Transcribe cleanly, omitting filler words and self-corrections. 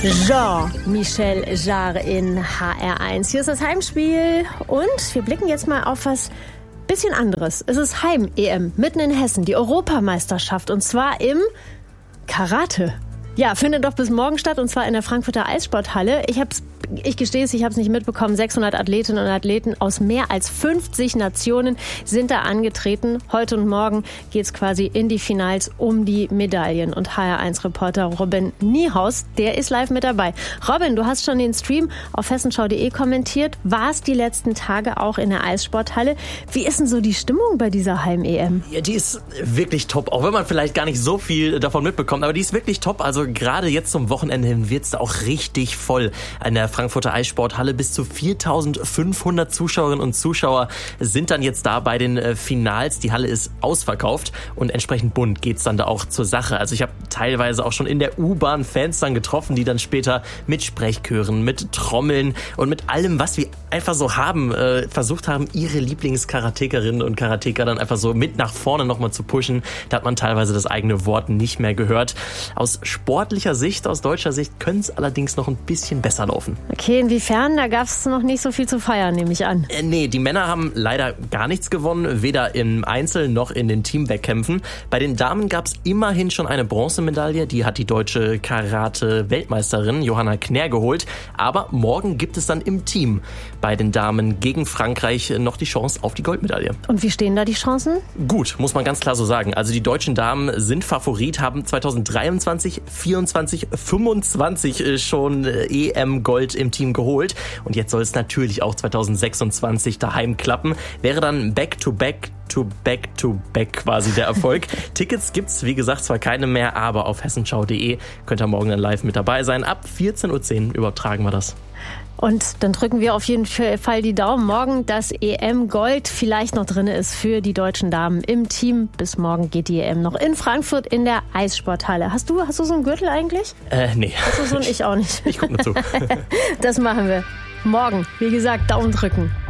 Jean-Michel Jarre in HR1. Hier ist das Heimspiel und wir blicken jetzt mal auf was bisschen anderes. Es ist Heim-EM mitten in Hessen, die Europameisterschaft und zwar im Karate. Ja, findet doch bis morgen statt und zwar in der Frankfurter Eissporthalle. Ich gestehe es, ich habe es nicht mitbekommen. 600 Athletinnen und Athleten aus mehr als 50 Nationen sind da angetreten. Heute und morgen geht es quasi in die Finals um die Medaillen. Und HR1-Reporter Robin Niehaus, der ist live mit dabei. Robin, du hast schon den Stream auf hessenschau.de kommentiert. Warst die letzten Tage auch in der Eissporthalle. Wie ist denn so die Stimmung bei dieser Heim-EM? Ja, die ist wirklich top. Auch wenn man vielleicht gar nicht so viel davon mitbekommt. Aber die ist wirklich top. Also gerade jetzt zum Wochenende hin wird es da auch richtig voll an der Frankfurter Eissporthalle. Bis zu 4.500 Zuschauerinnen und Zuschauer sind dann jetzt da bei den Finals. Die Halle ist ausverkauft und entsprechend bunt geht's dann da auch zur Sache. Also ich habe teilweise auch schon in der U-Bahn Fans dann getroffen, die dann später mit Sprechchören, mit Trommeln und mit allem, was wir einfach so haben, versucht haben, ihre Lieblingskaratekerinnen und Karateker dann einfach so mit nach vorne nochmal zu pushen. Da hat man teilweise das eigene Wort nicht mehr gehört. Aus sportlicher Sicht, aus deutscher Sicht, können es allerdings noch ein bisschen besser laufen. Okay, inwiefern? Da gab es noch nicht so viel zu feiern, nehme ich an. Nee, die Männer haben leider gar nichts gewonnen, weder im Einzel noch in den Teamwettkämpfen. Bei den Damen gab es immerhin schon eine Bronzemedaille, die hat die deutsche Karate-Weltmeisterin Johanna Knär geholt. Aber morgen gibt es dann im Team bei den Damen gegen Frankreich noch die Chance auf die Goldmedaille. Und wie stehen da die Chancen? Gut, muss man ganz klar so sagen. Also die deutschen Damen sind Favorit, haben 2023, 24, 25 schon EM-Gold im Team geholt. Und jetzt soll es natürlich auch 2026 daheim klappen. Wäre dann Back-to-Back quasi der Erfolg. Tickets gibt's, wie gesagt, zwar keine mehr, aber auf hessenschau.de könnt ihr morgen dann live mit dabei sein. Ab 14.10 Uhr übertragen wir das. Und dann drücken wir auf jeden Fall die Daumen morgen, dass EM-Gold vielleicht noch drin ist für die deutschen Damen im Team. Bis morgen geht die EM noch in Frankfurt in der Eissporthalle. Hast du so einen Gürtel eigentlich? Nee. Hast du so einen? Ich auch nicht. Ich guck nur zu. Das machen wir morgen. Wie gesagt, Daumen drücken.